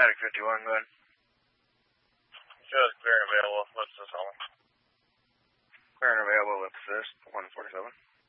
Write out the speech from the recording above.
Medic 51, go ahead. Just clear and available. What's this on? Clear and available with assist, 147.